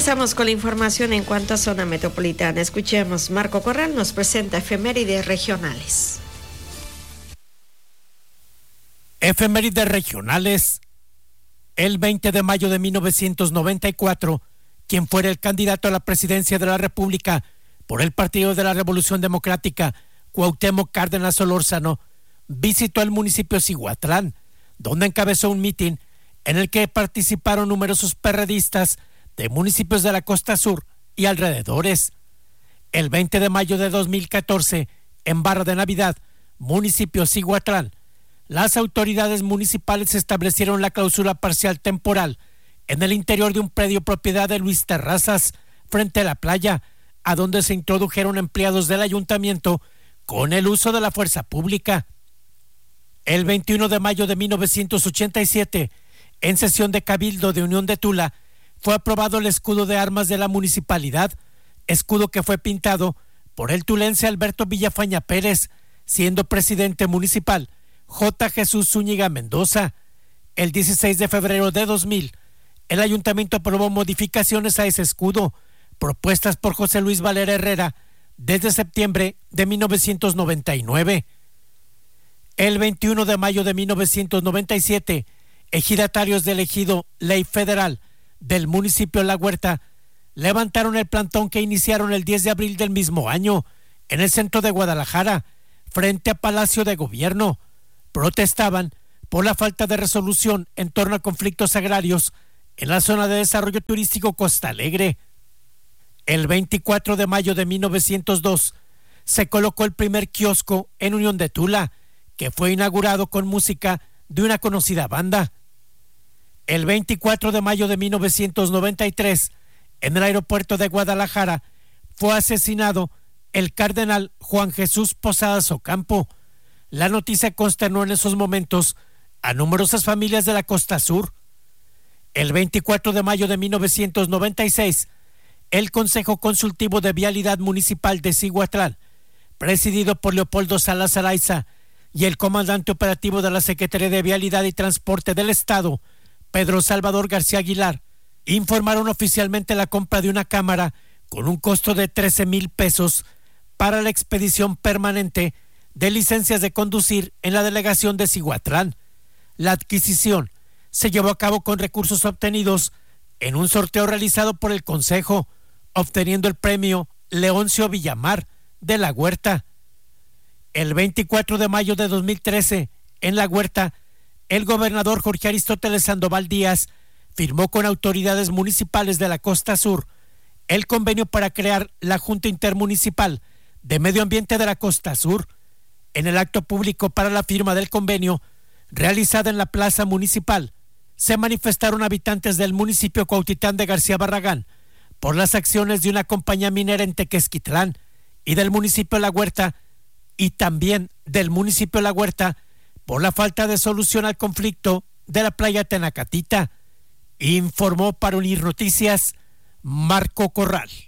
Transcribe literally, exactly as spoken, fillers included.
Regresamos con la información en cuanto a zona metropolitana. Escuchemos, Marco Corral nos presenta efemérides regionales. Efemérides regionales. El veinte de mayo de mil novecientos noventa y cuatro, quien fuera el candidato a la presidencia de la República por el Partido de la Revolución Democrática, Cuauhtémoc Cárdenas Solórzano, visitó el municipio Cihuatlán, donde encabezó un mitin en el que participaron numerosos perredistas de municipios de la costa sur y alrededores. El veinte de mayo de dos mil catorce, en Barra de Navidad, municipio Cihuatlán, las autoridades municipales establecieron la clausura parcial temporal en el interior de un predio propiedad de Luis Terrazas, frente a la playa, a donde se introdujeron empleados del ayuntamiento con el uso de la fuerza pública. El veintiuno de mayo de mil novecientos ochenta y siete, en sesión de Cabildo de Unión de Tula, fue aprobado el escudo de armas de la municipalidad, escudo que fue pintado por el tulense Alberto Villafaña Pérez, siendo presidente municipal J. Jesús Zúñiga Mendoza. El dieciséis de febrero de dos mil, el ayuntamiento aprobó modificaciones a ese escudo, propuestas por José Luis Valera Herrera desde septiembre de mil novecientos noventa y nueve. El veintiuno de mayo de mil novecientos noventa y siete, ejidatarios del ejido Ley Federal del municipio La Huerta levantaron el plantón que iniciaron el diez de abril del mismo año en el centro de Guadalajara, frente a Palacio de Gobierno. Protestaban por la falta de resolución en torno a conflictos agrarios en la zona de desarrollo turístico Costa Alegre. El veinticuatro de mayo de mil novecientos dos se colocó el primer kiosco en Unión de Tula, que fue inaugurado con música de una conocida banda. El veinticuatro de mayo de mil novecientos noventa y tres, en el aeropuerto de Guadalajara, fue asesinado el cardenal Juan Jesús Posadas Ocampo. La noticia consternó en esos momentos a numerosas familias de la costa sur. El veinticuatro de mayo de mil novecientos noventa y seis, el Consejo Consultivo de Vialidad Municipal de Cihuatlán, presidido por Leopoldo Salas Araiza, y el comandante operativo de la Secretaría de Vialidad y Transporte del Estado, Pedro Salvador García Aguilar, informaron oficialmente la compra de una cámara con un costo de trece mil pesos para la expedición permanente de licencias de conducir en la delegación de Cihuatlán. La adquisición se llevó a cabo con recursos obtenidos en un sorteo realizado por el Consejo, obteniendo el premio Leoncio Villamar de La Huerta. El veinticuatro de mayo de dos mil trece, en La Huerta, el gobernador Jorge Aristóteles Sandoval Díaz firmó con autoridades municipales de la costa sur el convenio para crear la Junta Intermunicipal de Medio Ambiente de la Costa Sur. En el acto público para la firma del convenio, realizada en la plaza municipal, se manifestaron habitantes del municipio Cuautitlán de García Barragán por las acciones de una compañía minera en Tequesquitlán y del municipio La Huerta, y también del municipio La Huerta por la falta de solución al conflicto de la playa Tenacatita. Informó para Unir Noticias Marco Corral.